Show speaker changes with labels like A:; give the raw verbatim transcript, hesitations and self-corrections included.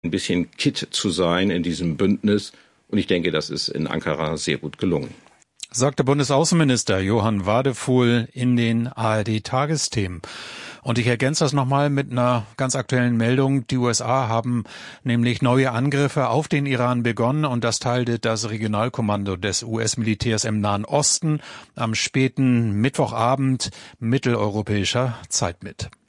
A: ein bisschen Kitt zu sein in diesem Bündnis. Und ich denke, das ist in Ankara sehr gut gelungen.
B: Sagte Bundesaußenminister Johann Wadefuhl in den A R D-Tagesthemen. Und ich ergänze das nochmal mit einer ganz aktuellen Meldung. Die U S A haben nämlich neue Angriffe auf den Iran begonnen und das teilte das Regionalkommando des U S-Militärs im Nahen Osten am späten Mittwochabend mitteleuropäischer Zeit mit.